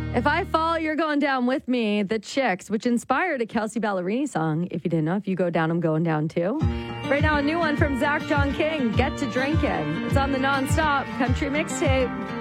If I Fall, You're Going Down With Me, The Chicks, which inspired a Kelsey Ballerini song. If you didn't know, if you go down, I'm going down too. Right now, a new one from Zach John King, Get to Drinkin'. It's on the Nonstop Country Mixtape.